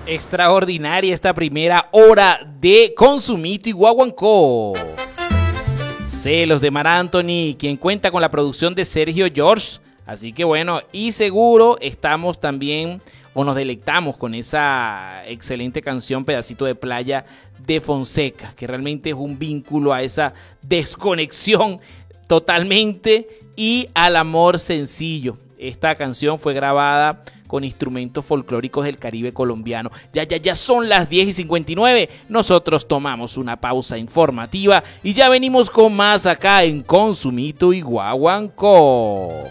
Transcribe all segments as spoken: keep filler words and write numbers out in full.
Extraordinaria esta primera hora de Consumito y Guaguancó. Celos de Mar Anthony, quien cuenta con la producción de Sergio George. Así que bueno, y seguro estamos también o nos deleitamos con esa excelente canción Pedacito de Playa de Fonseca, que realmente es un vínculo a esa desconexión totalmente y al amor sencillo. Esta canción fue grabada con instrumentos folclóricos del Caribe colombiano. Ya, ya, ya son las diez y cincuenta y nueve. Nosotros tomamos una pausa informativa y ya venimos con más acá en Consumito y Guaguancó.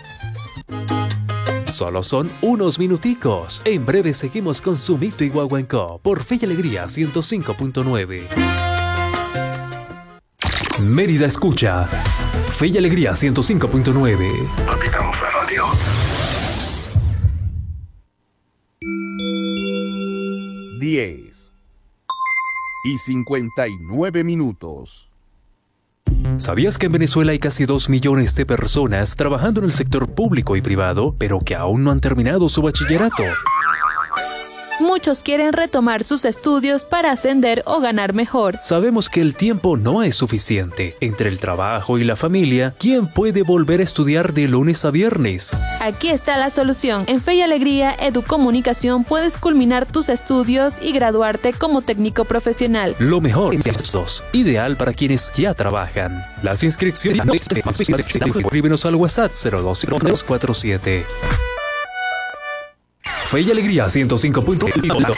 Solo son unos minuticos. En breve seguimos con Consumito y Guaguancó por Fe y Alegría ciento cinco punto nueve. Mérida escucha Fe y Alegría ciento cinco punto nueve. Capitamos la radio. diez y cincuenta y nueve minutos. ¿Sabías que en Venezuela hay casi dos millones de personas trabajando en el sector público y privado, pero que aún no han terminado su bachillerato? Muchos quieren retomar sus estudios para ascender o ganar mejor. Sabemos que el tiempo no es suficiente. Entre el trabajo y la familia, ¿quién puede volver a estudiar de lunes a viernes? Aquí está la solución. En Fe y Alegría Educomunicación puedes culminar tus estudios y graduarte como técnico profesional. Lo mejor en estos, ideal para quienes ya trabajan. Las inscripciones, escríbenos al WhatsApp cero dos cero dos cuatro siete. Fe y Alegría ciento cinco punto uno.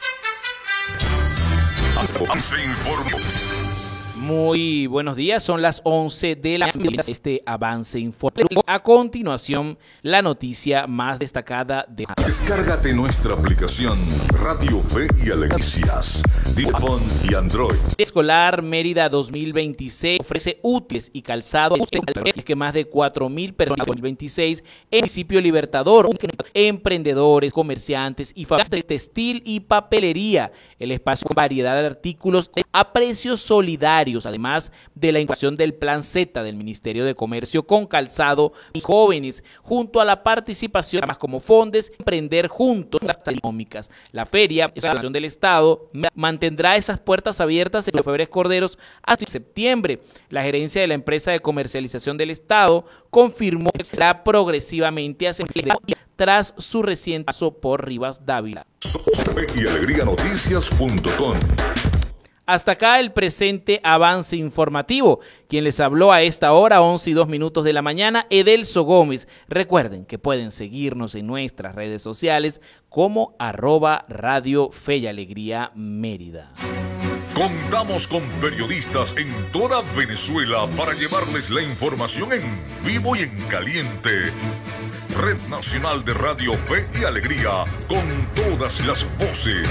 Muy buenos días, son las once de la mañana. Este avance informativo. A continuación, la noticia más destacada de... Descárgate nuestra aplicación Radio Fe y Alegrías, iPhone y Android. Escolar Mérida dos mil veintiséis ofrece útiles y calzado que más de cuatro mil personas en dos mil veintiséis en el municipio Libertador, emprendedores, comerciantes y fabricantes de textil y papelería. El espacio con variedad de artículos a precios solidarios, además de la inclusión del Plan Z del Ministerio de Comercio con calzado y jóvenes, junto a la participación de más como Fondes, Emprender Juntos, las económicas. La feria, la Nación del Estado, mantendrá esas puertas abiertas en los Febres Corderos hasta septiembre. La gerencia de la empresa de comercialización del Estado confirmó que será progresivamente hacia tras su reciente paso por Rivas Dávila. Fe y Alegría Noticias punto com. Hasta acá el presente avance informativo. Quien les habló a esta hora, once y dos minutos de la mañana, Edelso Gómez. Recuerden que pueden seguirnos en nuestras redes sociales como arroba Radio Fe y Alegría Mérida. Contamos con periodistas en toda Venezuela para llevarles la información en vivo y en caliente. Red Nacional de Radio Fe y Alegría, con todas las voces.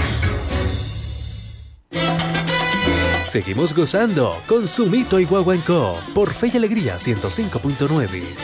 Seguimos gozando Consumito y Guaguancó por Fe y Alegría ciento cinco punto nueve.